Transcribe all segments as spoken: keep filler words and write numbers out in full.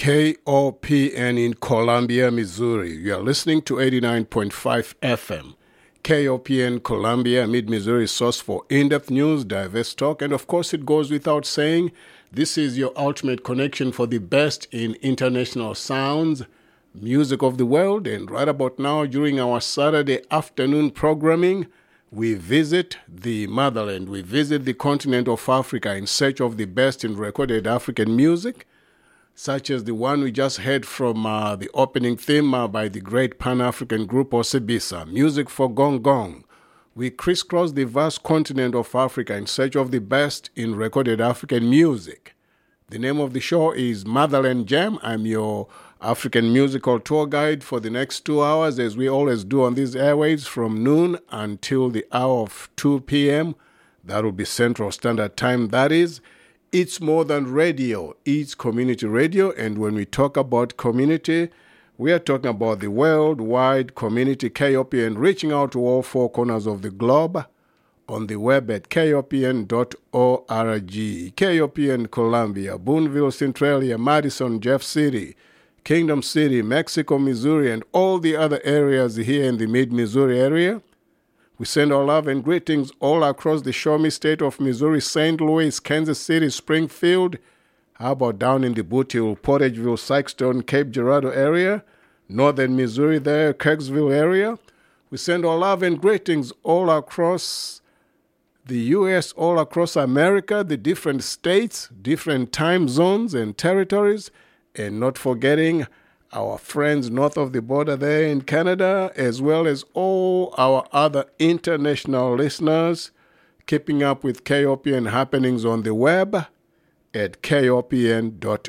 K O P N in Columbia, Missouri. You are listening to eighty-nine point five F M. K O P N Columbia, Mid-Missouri source for in-depth news, diverse talk, and of course it goes without saying, this is your ultimate connection for the best in international sounds, music of the world, and right about now during our Saturday afternoon programming, we visit the motherland, we visit the continent of Africa in search of the best in recorded African music, such as the one we just heard from uh, the opening theme uh, by the great Pan-African group Osibisa, Music for Gong Gong. We crisscross the vast continent of Africa in search of the best in recorded African music. The name of the show is Motherland Jam. I'm your African musical tour guide for the next two hours, as we always do on these airwaves from noon until the hour of two p.m. That will be Central Standard Time, that is. It's more than radio. It's community radio. And when we talk about community, we are talking about the worldwide community K O P N, reaching out to all four corners of the globe on the web at K O P N dot org. K O P N Columbia, Boonville, Centralia, Madison, Jeff City, Kingdom City, Mexico, Missouri, and all the other areas here in the mid-Missouri area. We send our love and greetings all across the Show Me State of Missouri, Saint Louis, Kansas City, Springfield. How about down in the Boot Hill, Portageville, Sykeston, Cape Girardeau area, northern Missouri there, Kirksville area. We send our love and greetings all across the U S, all across America, the different states, different time zones and territories, and not forgetting our friends north of the border there in Canada, as well as all our other international listeners, keeping up with K O P N happenings on the web at K O P N dot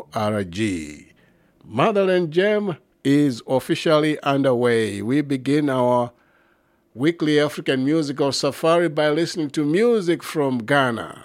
org. Motherland Jam is officially underway. We begin our weekly African musical safari by listening to music from Ghana.